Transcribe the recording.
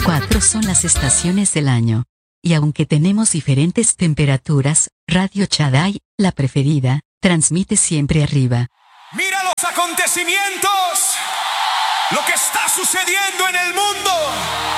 4 son las estaciones del año. Y aunque tenemos diferentes temperaturas, Radio Chadai, la preferida, transmite siempre arriba. ¡Mira los acontecimientos! ¡Lo que está sucediendo en el mundo!